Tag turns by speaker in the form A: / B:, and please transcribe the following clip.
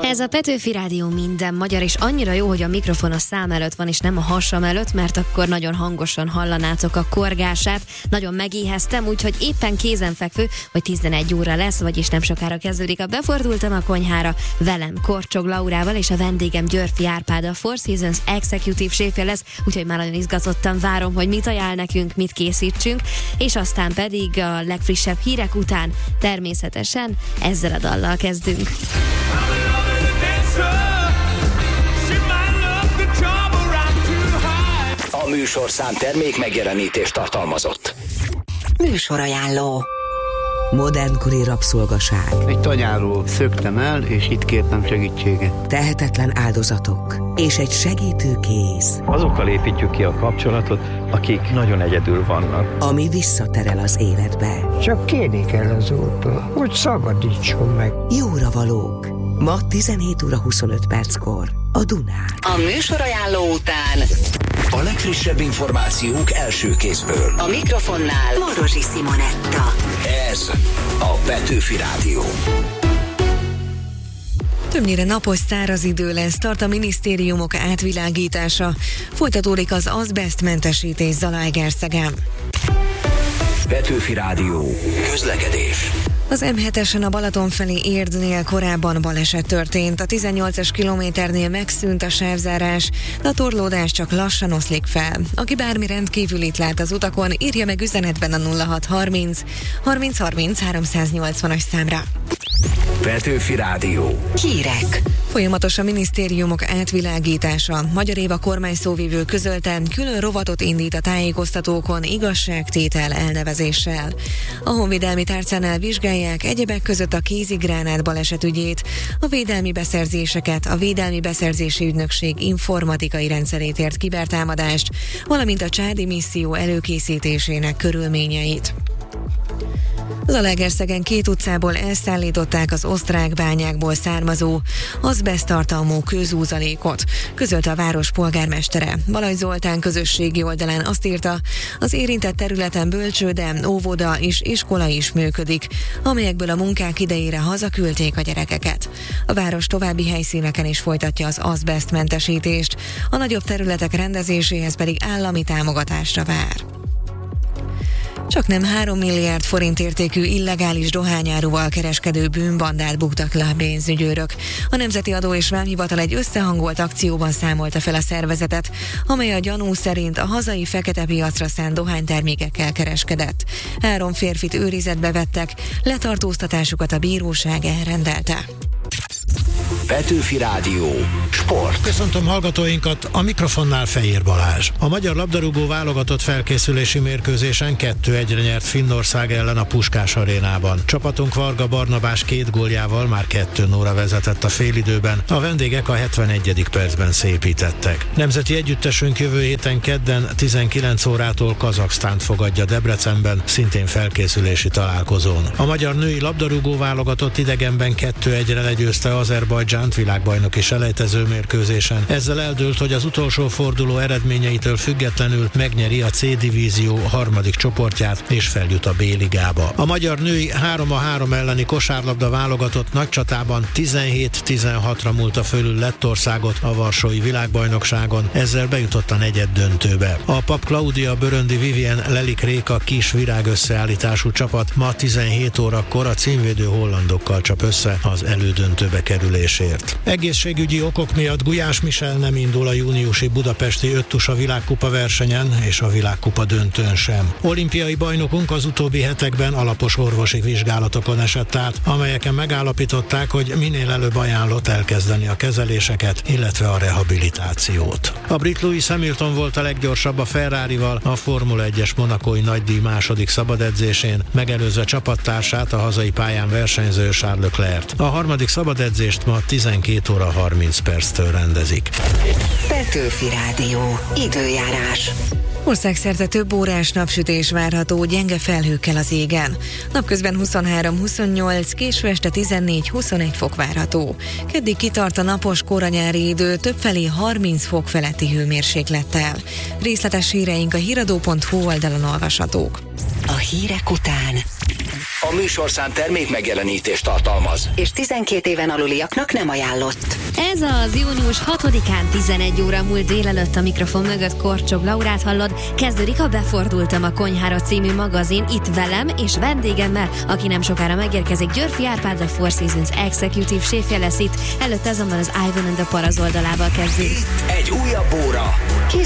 A: Ez a Petőfi Rádió minden magyar, és annyira jó, hogy a mikrofon a szám előtt van, és nem a hasam előtt, mert akkor nagyon hangosan hallanátok a korgását. Nagyon megéheztem, úgyhogy éppen kézenfekvő, hogy 11 óra lesz, vagyis nem sokára kezdődik. Befordultam a konyhára velem, Korcsog Laurával, és a vendégem Györfi Árpád, a Four Seasons Executive séfje lesz, úgyhogy már nagyon izgatottan várom, hogy mit ajánl nekünk, mit készítsünk, és aztán pedig a legfrissebb hírek után természetesen ezzel a dallal kezdünk.
B: A műsorszám termék megjelenítést tartalmazott.
C: Műsorajánló. Modernkori rabszolgaság.
D: Egy tanyáról szöktem el, és itt kértem segítséget.
C: Tehetetlen áldozatok. És egy segítő kéz.
E: Azokkal építjük ki a kapcsolatot, akik nagyon egyedül vannak.
C: Ami visszaterel az életbe.
F: Csak kérni kell az Úrtól, hogy szabadítson meg.
C: Jóra valók. Ma 17 óra 25 perckor a Dunán.
G: A műsorajánló után
B: A legfrissebb információk első kézből.
G: a mikrofonnál Morozsi Simonetta.
B: Ez a Petőfi Rádió.
H: Többnyire napos száraz idő lesz, tart a minisztériumok átvilágítása. Folytatódik az azbesztmentesítés Zalaegerszegen.
B: Petőfi Rádió. Közlekedés.
H: Az M7-esen a Balaton felé Érdnél korábban baleset történt. A 18-as kilométernél megszűnt a sávzárás, de a torlódás csak lassan oszlik fel. Aki bármi rendkívülit lát az utakon, írja meg üzenetben a 0630 30 30 380-as számra.
B: Petőfi Rádió.
G: Hírek.
H: Folyamatos a minisztériumok átvilágítása. Magyar Éva kormányszóvivő közölte, külön rovatot indít a tájékoztatókon igazságtétel elnevezéssel. A honvédelmi tárcánál vizsgálják egyebek között a kézigránát baleset ügyét, a védelmi beszerzéseket, a Védelmi Beszerzési Ügynökség informatikai rendszerét ért kibertámadást, valamint a csádi misszió előkészítésének körülményeit. Zalaegerszegen 2 utcából elszállították az osztrák bányákból származó azbeszttartalmú kőzúzalékot, közölte a város polgármestere. Balajs Zoltán közösségi oldalán azt írta, az érintett területen bölcsőde, óvoda és iskola is működik, amelyekből a munkák idejére hazaküldték a gyerekeket. A város további helyszíneken is folytatja az azbesztmentesítést, a nagyobb területek rendezéséhez pedig állami támogatásra vár. Csaknem 3 milliárd forint értékű illegális dohányáruval kereskedő bűnbandát buktak le a pénzügyőrök. A Nemzeti Adó és Vámhivatal egy összehangolt akcióban számolta fel a szervezetet, amely a gyanú szerint a hazai fekete piacra szánt dohánytermékekkel kereskedett. 3 férfit őrizetbe vettek, letartóztatásukat a bíróság elrendelte.
B: Petőfi Rádió. Sport.
I: Köszöntöm hallgatóinkat, a mikrofonnál Fejér Balázs. A magyar labdarúgó válogatott felkészülési mérkőzésen 2-1-re nyert Finnország ellen a Puskás arénában. Csapatunk Varga Barnabás 2 góljával már 2-0 vezetett a félidőben, a vendégek a 71. percben szépítettek. Nemzeti együttesünk jövő héten kedden 19 órától Kazaksztánt fogadja Debrecenben, szintén felkészülési találkozón. A magyar női labdarúgó válogatott idegenben 2-1-re legyőzte Azerbajdzsánt világbajnoki selejtező mérkőzésen. Ezzel eldőlt, hogy az utolsó forduló eredményeitől függetlenül megnyeri a C divízió harmadik csoportját és feljut a B-ligába. A magyar női 3-3 elleni kosárlabda válogatott nagy csatában 17-16-ra múlta fölül Lettországot a varsói világbajnokságon, ezzel bejutott a negyeddöntőbe. A Pap Klaudia Böröndi Vivien Lelik Réka kis virág összeállítású csapat ma 17 órakor a címvédő hollandokkal csap össze az elődöntőbe kerülésért. Egészségügyi okok miatt Gulyás Michel nem indul a júniusi budapesti öttusa világkupa versenyen és a világkupa döntőn sem. Olimpiai bajnokunk az utóbbi hetekben alapos orvosi vizsgálatokon esett át, amelyeken megállapították, hogy minél előbb ajánlott elkezdeni a kezeléseket, illetve a rehabilitációt. A brit Lewis Hamilton volt a leggyorsabb a Ferrarival a Formula 1-es monacói nagydíj második szabadedzésén, megelőzve csapattársát, a hazai pályán versenyző Charles Leclerc. A harmadik szabadedzést ma 12 óra 30 perctől rendezik.
G: Petőfi Rádió. Időjárás.
H: Országszerte több órás napsütés várható, gyenge felhőkkel az égen. Napközben 23-28, késő este 14-21 fok várható. Keddig kitart a napos koranyári idő, többfelé 30 fok feletti hőmérséklettel. Részletes híreink a híradó.hu oldalon olvashatók.
G: A hírek után
B: A műsorszám termék megjelenítést tartalmaz.
G: És 12 éven aluliaknak nem ajánlott.
A: Ez az június 6-án 11 óra múlt délelőtt a mikrofon mögött Korcsog Laurát hallod. Kezdődik a Befordultam a konyhára című magazin itt velem és vendégemmel, aki nem sokára megérkezik. Györfi Árpád, a Four Seasons Executive séfje lesz itt. Előtte azonban az Ivan and the Paraz oldalával kezdünk.
B: Egy újabb óra.